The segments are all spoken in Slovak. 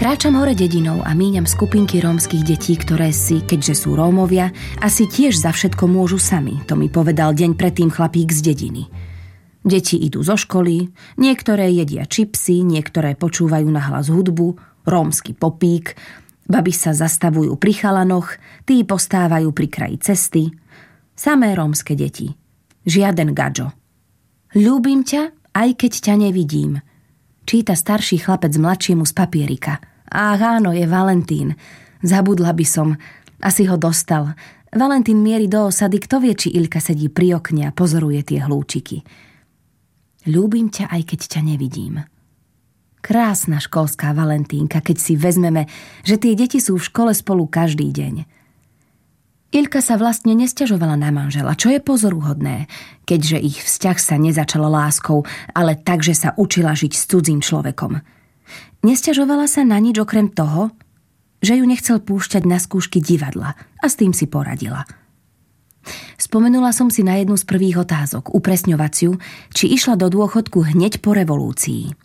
Kráčam hore dedinou a míňam skupinky rómskych detí, ktoré si, keďže sú Rómovia, asi tiež za všetko môžu sami. To mi povedal deň predtým chlapík z dediny. Deti idú zo školy, niektoré jedia čipsy, niektoré počúvajú nahlas hudbu, rómsky popík, baby sa zastavujú pri chalanoch, tí postávajú pri kraji cesty. Samé rómske deti. Žiaden gadžo. Ľúbim ťa, aj keď ťa nevidím. Číta starší chlapec mladšiemu z papierika. Ach áno, je Valentín. Zabudla by som. Asi ho dostal. Valentín mierí do osady, kto vie, či Ilka sedí pri okne a pozoruje tie hlúčiky. Ľúbim ťa, aj keď ťa nevidím. Krásna školská Valentínka, keď si vezmeme, že tie deti sú v škole spolu každý deň. Ilka sa vlastne nesťažovala na manžela, čo je pozoruhodné, keďže ich vzťah sa nezačal láskou, ale tak, že sa učila žiť s cudzým človekom. Nesťažovala sa na nič okrem toho, že ju nechcel púšťať na skúšky divadla a s tým si poradila. Spomenula som si na jednu z prvých otázok, upresňovaciu, či išla do dôchodku hneď po revolúcii.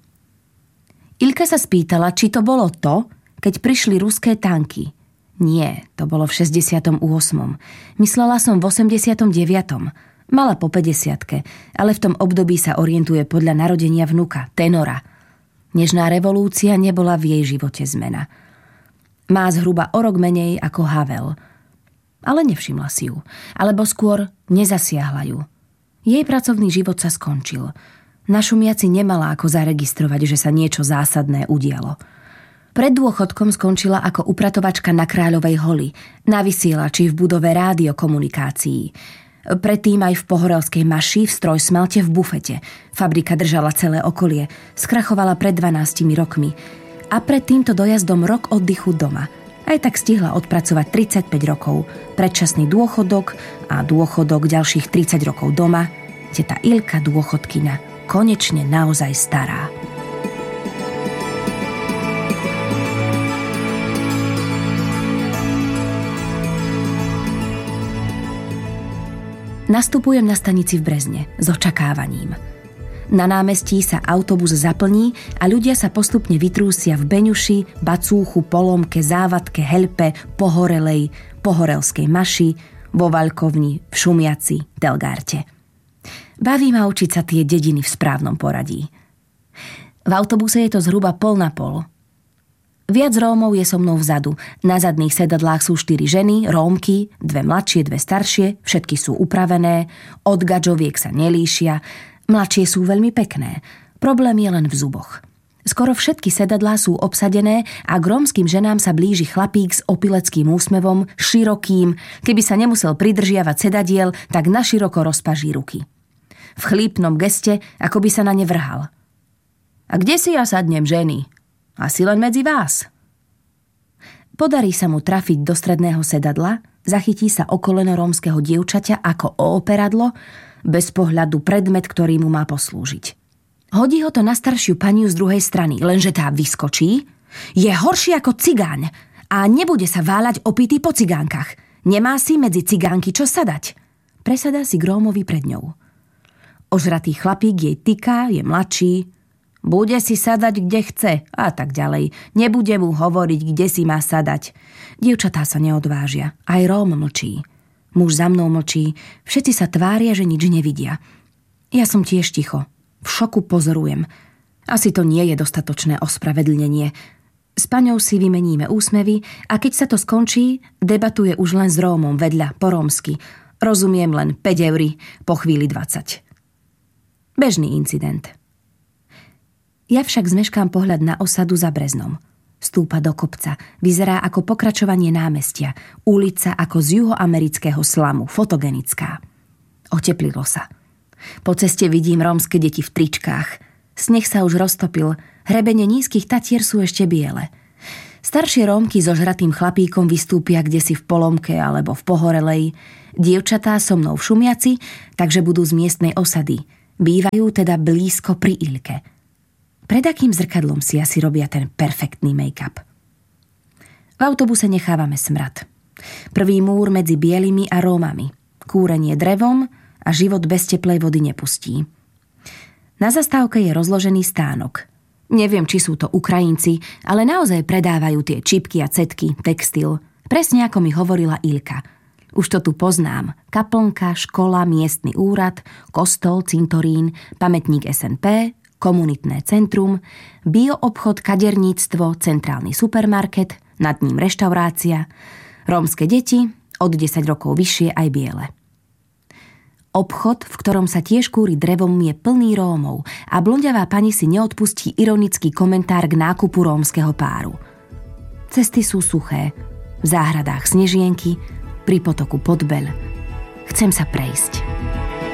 Ilka sa spýtala, či to bolo to, keď prišli ruské tanky. Nie, to bolo v 68. Myslela som v 89. Mala po 50-ke, ale v tom období sa orientuje podľa narodenia vnuka, tenora. Nežná revolúcia nebola v jej živote zmena. Má zhruba o rok menej ako Havel. Ale nevšimla si ju, alebo skôr nezasiahla ju. Jej pracovný život sa skončil. Na šumiaci nemala ako zaregistrovať, že sa niečo zásadné udialo. Pred dôchodkom skončila ako upratovačka na Kráľovej holi, na vysielači v budove rádiokomunikácií. Predtým aj v Pohorelskej maši, v strojsmelte, v bufete. Fabrika držala celé okolie, skrachovala pred 12 rokmi. A pred týmto dojazdom rok oddychu doma. Aj tak stihla odpracovať 35 rokov, predčasný dôchodok a dôchodok ďalších 30 rokov doma. Teta Ilka dôchodkyňa, konečne naozaj stará. Nastupujem na stanici v Brezne s očakávaním. Na námestí sa autobus zaplní a ľudia sa postupne vytrúsia v Beňuši, Bacúchu, Polomke, Závadke, Helpe, Pohorelej, Pohorelskej maši, vo Vaľkovni, v Šumiaci, Telgárte. Baví ma učiť sa tie dediny v správnom poradí. V autobuse je to zhruba pol na pol. Viac Rómov je so mnou vzadu. Na zadných sedadlách sú 4 ženy, Rómky, 2 mladšie, 2 staršie, všetky sú upravené, od gadžoviek sa nelíšia, mladšie sú veľmi pekné. Problém je len v zuboch. Skoro všetky sedadlá sú obsadené a k rómskym ženám sa blíži chlapík s opileckým úsmevom, širokým, keby sa nemusel pridržiavať sedadiel, tak naširoko rozpaží ruky. V chlípnom geste, ako by sa na ne vrhal. A kde si ja sadnem, ženy? Asi len medzi vás. Podarí sa mu trafiť do stredného sedadla, zachytí sa o koleno rómskeho dievčaťa ako o operadlo, bez pohľadu predmet, ktorý mu má poslúžiť. Hodí ho to na staršiu paniu z druhej strany, lenže tá vyskočí. Je horší ako cigáň a nebude sa váľať opitý po cigánkach. Nemá si medzi cigánky čo sadať. Presadá si k Rómovi pred ňou. Ožratý chlapík jej tyká, je mladší. Bude si sadať, kde chce a tak ďalej. Nebude mu hovoriť, kde si má sadať. Dievčatá sa neodvážia. Aj Róm mlčí. Muž za mnou mlčí. Všetci sa tvária, že nič nevidia. Ja som tiež ticho. V šoku pozorujem. Asi to nie je dostatočné ospravedlnenie. S paňou si vymeníme úsmevy a keď sa to skončí, debatuje už len s Rómom vedľa, po rómsky. Rozumiem len 5 €, po chvíli 20. Bežný incident. Ja však zmeškám pohľad na osadu za Breznom. Stúpa do kopca, vyzerá ako pokračovanie námestia, ulica ako z juhoamerického slamu, fotogenická. Oteplilo sa. Po ceste vidím rómske deti v tričkách. Sneh sa už roztopil, hrebene nízkych tatier sú ešte biele. Staršie Rómky so žratým chlapíkom vystúpia kdesi v Polomke alebo v Pohorelej. Dievčatá so mnou v Šumiaci, takže budú z miestnej osady. Bývajú teda blízko pri Ilke. Pred akým zrkadlom si asi robia ten perfektný make-up? V autobuse nechávame smrad. Prvý múr medzi bielými a Rómami. Kúrenie drevom a život bez teplej vody nepustí. Na zastávke je rozložený stánok. Neviem, či sú to Ukrajinci, ale naozaj predávajú tie čipky a cetky, textil. Presne ako mi hovorila Ilka. Už to tu poznám. Kaplnka, škola, miestny úrad, kostol, cintorín, pamätník SNP, komunitné centrum, bioobchod, kaderníctvo, centrálny supermarket, nad ním reštaurácia, rómske deti, od 10 rokov vyššie aj biele. Obchod, v ktorom sa tiež kúri drevom, je plný Rómov a blondiavá pani si neodpustí ironický komentár k nákupu rómskeho páru. Cesty sú suché, v záhradách snežienky, pri potoku Podbeľ. Chcem sa prejsť.